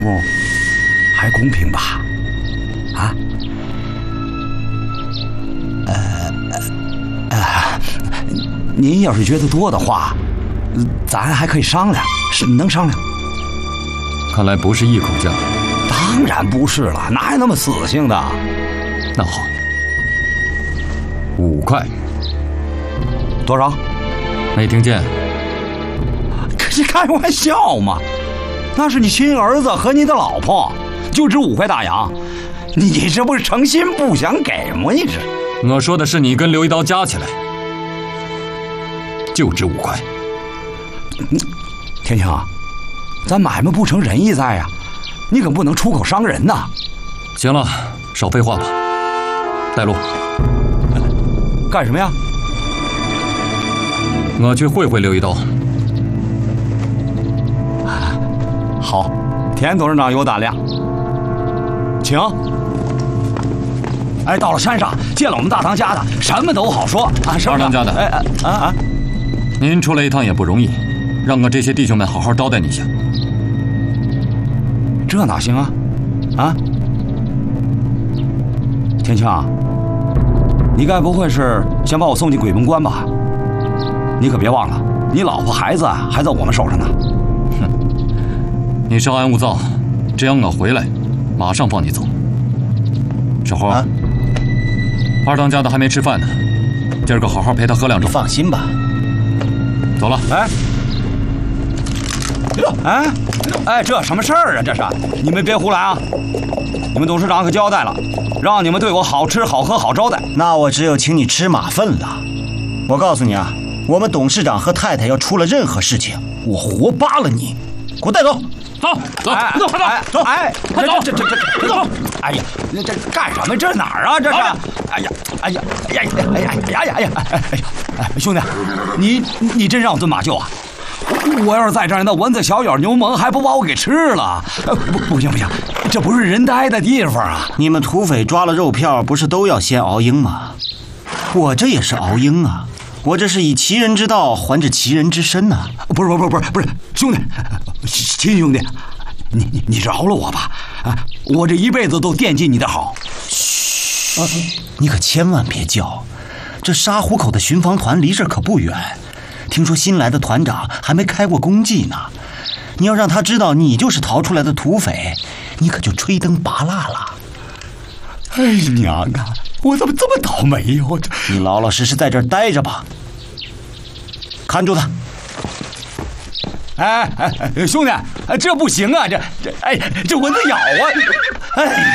还公平吧？啊？您要是觉得多的话，咱还可以商量，能商量。 看来不是一口价。 当然不是了，哪有那么死性的？ 那好，5块。 多少？ 没听见。 可是开玩笑嘛，那是你亲儿子和你的老婆，就值5块大洋，你这不是诚心不想给吗？你这…… 我说的是你跟刘一刀加起来就值5块。 天晴啊，咱买卖不成仁义在呀，你可不能出口伤人呐。 行了，少废话吧，带路。 干什么呀？ 我去会会刘一刀。 好，田董事长有胆量，请。哎，到了山上见了我们大当家的，什么都好说啊。 二当家的，您出来一趟也不容易，让我这些弟兄们好好招待你一下。 这哪行啊？啊，天晴，你该不会是想把我送进鬼门关吧？你可别忘了，你老婆孩子还在我们手上呢。 哼，你稍安勿躁，只要我回来，马上放你走。小侯，二当家的还没吃饭呢，今儿个好好陪他喝2盅。 放心吧。 走了。 哎，这什么事儿啊？这是，你们别胡来啊！你们董事长可交代了，让你们对我好吃好喝好招待。 那我只有请你吃马粪了。我告诉你啊，我们董事长和太太要出了任何事情，我活扒了你！给我带走！ 走！ 走！哎呀，这干什么？这哪儿啊？这是！哎呀！兄弟，你真让我蹲马厩啊！我要是在这儿，那蚊子小咬牛虻还不把我给吃了？不行，这不是人待的地方啊！ 你们土匪抓了肉票，不是都要先熬鹰吗？我这也是熬鹰啊！我这是以其人之道还治其人之身呐！ 不是，兄弟，亲兄弟，你饶了我吧！啊，我这一辈子都惦记你的好。 嘘，你可千万别叫！这沙湖口的巡防团离这儿可不远，听说新来的团长还没开过功绩呢。你要让他知道你就是逃出来的土匪，你可就吹灯拔蜡了。 哎娘啊！我怎么这么倒霉呀！ 你老老实实在这儿待着吧，看住他。 兄弟，这不行啊！这蚊子咬啊！哎。